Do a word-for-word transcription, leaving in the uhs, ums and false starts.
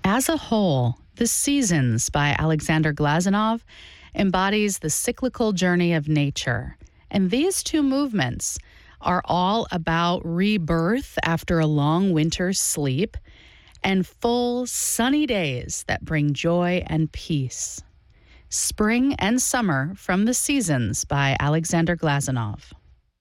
As a whole, The Seasons by Alexander Glazunov embodies the cyclical journey of nature. And these two movements are all about rebirth after a long winter's sleep and full sunny days that bring joy and peace. Spring and Summer from The Seasons by Alexander Glazunov.